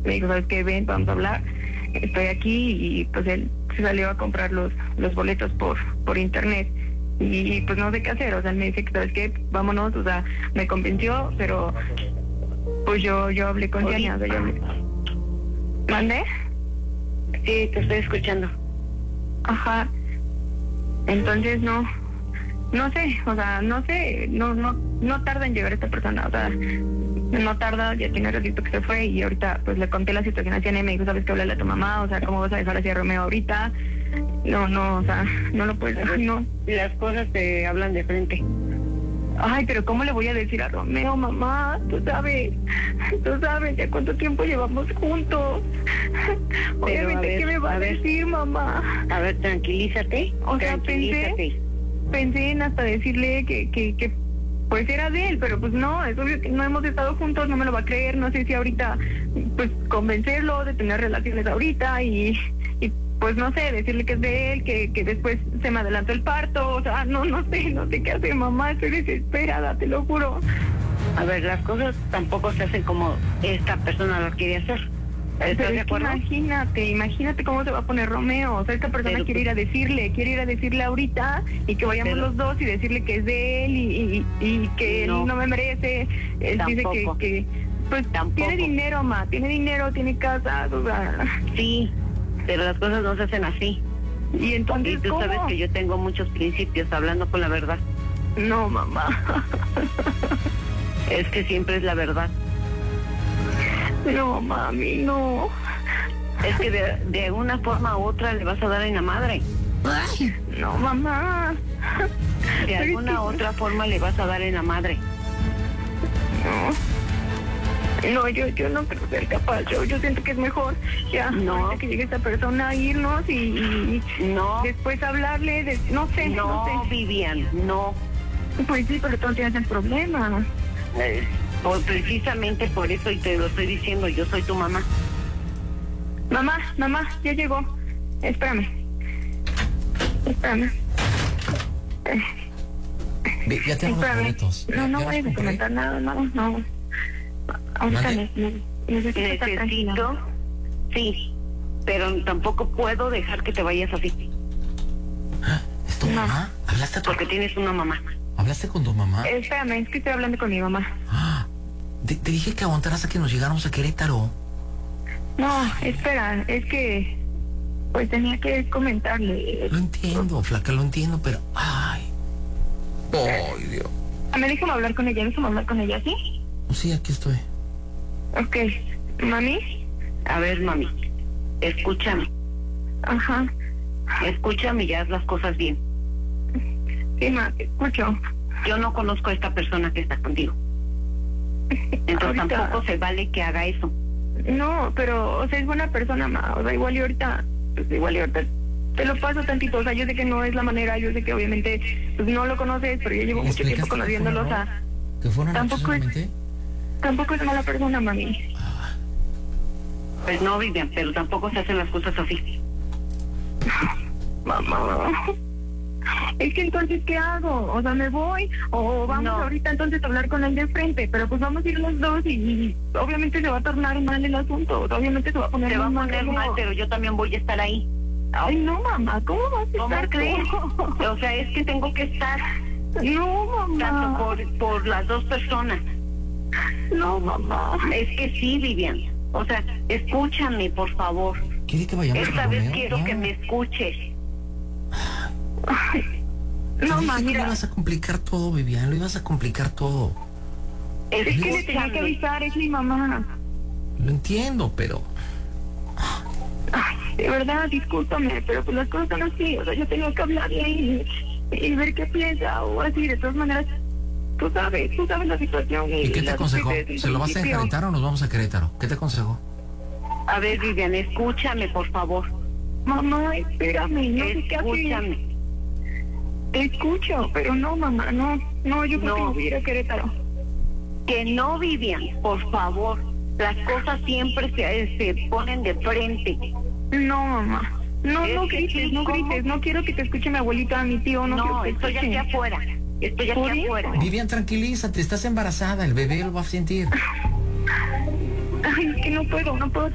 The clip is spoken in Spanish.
me dijo, ¿sabes qué? Ven, vamos a hablar. Estoy aquí y pues él se salió a comprar los boletos por internet. Y pues no sé qué hacer, o sea, él me dice que, ¿sabes qué? Vámonos, o sea, me convenció, pero pues yo hablé con Diana, o sea, ¿Mandé? Sí, te estoy escuchando. Ajá. Entonces no sé, o sea, no tarda en llegar esta persona, o sea, no tarda, ya tiene ratito que se fue y ahorita pues le conté la situación a Diana y me dijo, ¿sabes qué? Háblale a tu mamá, o sea, ¿cómo vas a dejar así a Romeo ahorita? No, o sea, no lo puedes dejar, no. Las cosas te hablan de frente. Ay, pero ¿cómo le voy a decir a Romeo, mamá? Tú sabes ya cuánto tiempo llevamos juntos. Obviamente, ¿qué me va a decir, mamá? A ver, tranquilízate. O sea, pensé en hasta decirle que pues era de él, pero pues no, es obvio que no hemos estado juntos, no me lo va a creer, no sé si ahorita, pues convencerlo de tener relaciones ahorita y pues no sé, decirle que es de él, que después se me adelantó el parto, o sea, no sé qué hacer, mamá, estoy desesperada, te lo juro. A ver, las cosas tampoco se hacen como esta persona lo quiere hacer. ¿Estás de acuerdo? Imagínate cómo se va a poner Romeo, o sea, esta persona quiere ir a decirle ahorita y que vayamos los dos y decirle que es de él y que él no me merece. Él dice que pues tiene dinero, ma, tiene casa, o sea. Sí, pero las cosas no se hacen así. Y entonces, y tú ¿cómo? Sabes que yo tengo muchos principios, hablando con la verdad. No, mamá. Es que siempre es la verdad. No, mami, no. Es que de una forma u otra le vas a dar en la madre. Ay, no, mamá. De alguna otra forma le vas a dar en la madre. No, yo no creo ser capaz. Yo siento que es mejor ya que llegue esta persona a irnos y después hablarle. No sé. Vivian, no. Pues sí, pero entonces es el problema. Pues precisamente por eso, y te lo estoy diciendo, yo soy tu mamá. Mamá, ya llegó. Espérame. Ya tengo los boletos. No voy a comentar nada, no. Ahorita necesito, sí, pero tampoco puedo dejar que te vayas así. ¿Es tu mamá? ¿Hablaste porque tienes una mamá. ¿Hablaste con tu mamá? Espérame, es que estoy hablando con mi mamá. Te dije que aguantaras a que nos llegáramos a Querétaro. No, espera, es que pues tenía que comentarle. Lo entiendo, flaca, lo entiendo, pero ay, Dios. Me déjame hablar con ella, ¿sí? Sí, aquí estoy. Ok, mami. A ver, mami, escúchame. Ajá. Escúchame y haz las cosas bien. Sí, ma, te escucho. Yo no conozco a esta persona que está contigo. Entonces ahorita tampoco se vale que haga eso. No, pero, o sea, es buena persona, ma. O sea, igual y ahorita te lo paso tantito. O sea, yo sé que no es la manera, yo sé que obviamente pues, no lo conoces, pero yo llevo mucho tiempo conociéndolo, o sea. ¿Que fueron tampoco es mala persona, mami. Pues no, Vivian, pero tampoco se hacen las cosas así. Mamá. Es que entonces, ¿qué hago? O sea, ¿me voy? O vamos ahorita entonces a hablar con él de frente, pero pues vamos a ir los dos y obviamente se va a tornar mal el asunto, o sea, obviamente se va a poner mal, pero yo también voy a estar ahí. Ay, no, mamá, ¿cómo vas a estar? ¿Crees? O sea, es que tengo que estar. No, mamá. Tanto por las dos personas. No, mamá. Es que sí, Vivian. O sea, escúchame, por favor. ¿Quiere que vayamos? Esta vez quiero que me escuches. Ay, no, mamá, mira. Lo ibas a complicar todo, Vivian, lo ibas a complicar todo. Es que le tenía que avisar, es mi mamá. Lo entiendo, pero... Ay, de verdad, discúlpame, pero pues las cosas son así, o sea, yo tengo que hablarle y ver qué piensa, o así, de todas maneras, tú sabes la situación. ¿Y qué te aconsejó? ¿Se lo vas a enfrentar o nos vamos a Querétaro? ¿Qué te aconsejó? A ver, Vivian, escúchame, por favor. Mamá, espérame, no sé qué hacer. Escúchame. Te escucho, pero no, mamá, no, yo creo que no voy a ir a Querétaro. Que no, Vivian, por favor. Las cosas siempre se ponen de frente. No, mamá. No grites, no quiero que te escuche mi abuelita, mi tío, no estoy aquí afuera. Vivian, tranquilízate, estás embarazada, el bebé lo va a sentir. Ay, es que no puedo